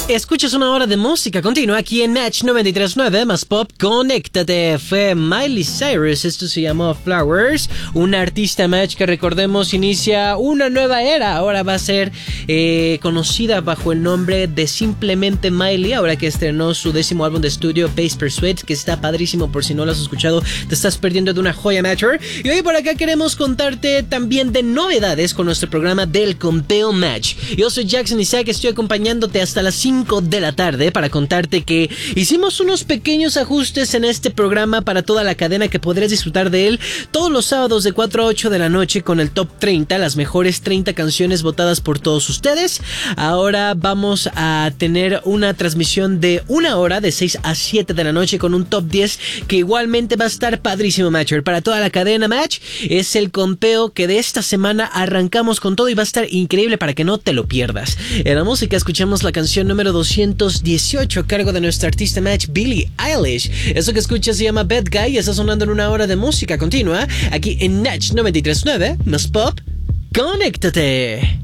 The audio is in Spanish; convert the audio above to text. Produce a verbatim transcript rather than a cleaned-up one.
Escuchas una hora de música continua aquí en Match noventa y tres punto nueve más Pop. Conéctate. Fue Miley Cyrus. Esto se llamó Flowers. Una artista Match que, recordemos, inicia una nueva era. Ahora va a ser eh, conocida bajo el nombre de simplemente Miley. Ahora que estrenó su décimo álbum de estudio, Pace Pursuit, que está padrísimo. Por si no lo has escuchado, te estás perdiendo de una joya Matcher. Y hoy por acá queremos contarte también de novedades con nuestro programa del Conteo Match. Yo soy Jackson Isaac. Estoy acompañándote hasta las cinco de la tarde para contarte que hicimos unos pequeños ajustes en este programa para toda la cadena, que podrás disfrutar de él todos los sábados de cuatro a ocho de la noche con el Top treinta, las mejores treinta canciones votadas por todos ustedes. Ahora vamos a tener una transmisión de una hora de seis a siete de la noche con un Top diez que igualmente va a estar padrísimo, Matcher. Para toda la cadena Match es el conteo que de esta semana arrancamos con todo y va a estar increíble para que no te lo pierdas. En la música escuchamos la canción número doscientos dieciocho a cargo de nuestra artista Match, Billie Eilish. Eso que escuchas se llama Bad Guy y está sonando en una hora de música continua aquí en Match noventa y tres punto nueve más Pop. ¡Conéctate!